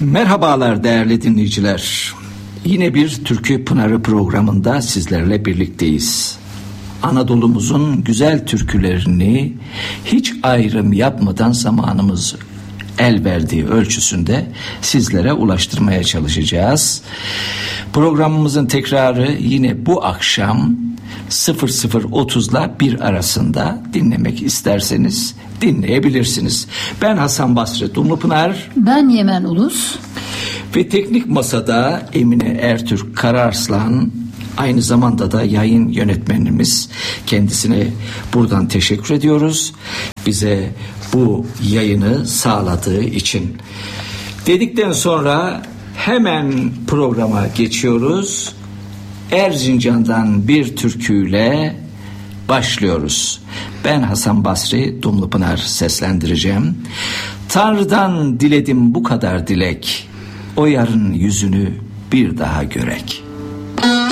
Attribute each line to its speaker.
Speaker 1: Merhabalar değerli dinleyiciler. Yine bir Türkü Pınarı programında sizlerle birlikteyiz. Anadolu'muzun güzel türkülerini hiç ayrım yapmadan zamanımız el verdiği ölçüsünde sizlere ulaştırmaya çalışacağız. Programımızın tekrarı yine bu akşam 00.30'la 1 arasında dinlemek isterseniz dinleyebilirsiniz. Ben Hasan Basri Dumlupınar.
Speaker 2: Ben Yemen Ulus.
Speaker 1: Ve teknik masada Emine Ertürk Kararslan, aynı zamanda da yayın yönetmenimiz. Kendisine buradan teşekkür ediyoruz. Bize bu yayını sağladığı için. Dedikten sonra hemen programa geçiyoruz. Erzincan'dan bir türküyle başlıyoruz. Ben Hasan Basri Dumlupınar seslendireceğim. Tanrı'dan diledim bu kadar dilek, o yarın yüzünü bir daha görek.